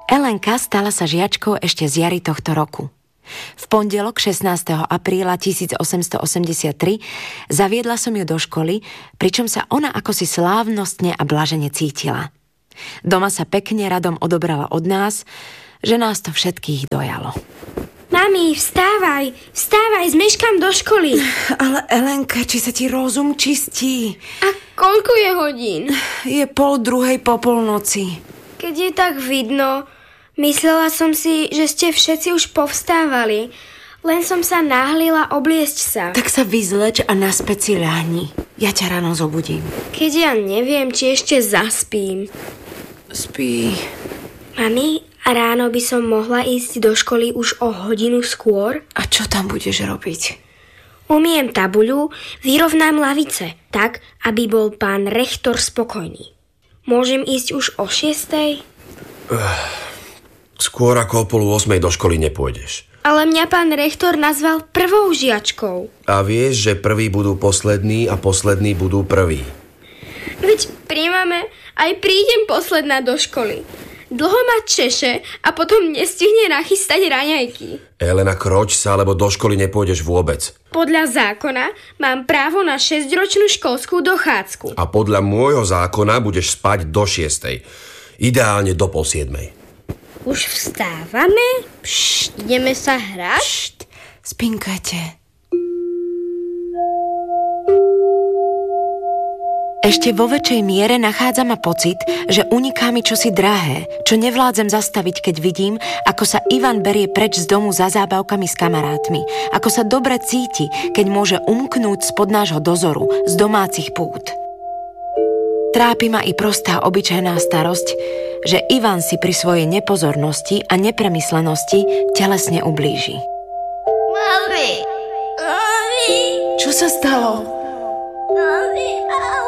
Elenka stala sa žiačkou ešte z jary tohto roku. V pondelok 16. apríla 1883 zaviedla som ju do školy, pričom sa ona akosi slávnostne a blažene cítila. Doma sa pekne radom odobrala od nás, že nás to všetkých dojalo. Mami, vstávaj, zmeškám do školy. Ale Elenka, či sa ti rozum čistí? A koľko je hodín? Je 1:30 po polnoci. Keď je tak vidno, myslela som si, že ste všetci už povstávali. Len som sa náhlila obliecť sa. Tak sa vyzleč a naspäť si ľahni. Ja ťa ráno zobudím. Keď ja neviem, či ešte zaspím. Spí. Mami, a ráno by som mohla ísť do školy už o hodinu skôr? A čo tam budeš robiť? Umiem tabuľu, vyrovnám lavice, tak, aby bol pán rektor spokojný. Môžem ísť už o 6:00? Skôr ako o 7:30 do školy nepôjdeš. Ale mňa pán rektor nazval prvou žiačkou. A vieš, že prví budú poslední a poslední budú prví. Veď pri mame aj prídem posledná do školy. Dlho ma češe a potom nestihne nachystať raňajky. Elena, kroč sa, lebo do školy nepôjdeš vôbec. Podľa zákona mám právo na 6-ročnú školskú dochádzku. A podľa môjho zákona budeš spať do 6:00. Ideálne do 6:30. Už vstávame? Ideme sa hrať? Spinkajte. Ešte vo väčšej miere nachádza ma pocit, že uniká mi čosi drahé, čo nevládzem zastaviť, keď vidím, ako sa Ivan berie preč z domu za zábavkami s kamarátmi, ako sa dobre cíti, keď môže umknúť spod nášho dozoru, z domácich pút. Trápi ma i prostá obyčajná starosť, že Ivan si pri svojej nepozornosti a nepremyslenosti telesne ublíži. Mami! Čo sa stalo? Mami, au!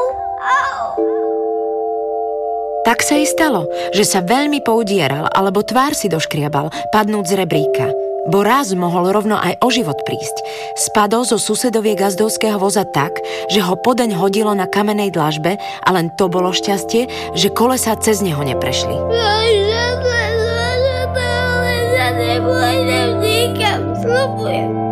Tak sa i stalo, že sa veľmi poudieral alebo tvár si doškriabal, padnúť z rebríka. Bo raz mohol rovno aj o život prísť. Spadol zo susedovie gazdovského voza tak, že ho podeň hodilo na kamenej dlažbe a len to bolo šťastie, že kolesá cez neho neprešli. Nebudem nikam, sľubujem.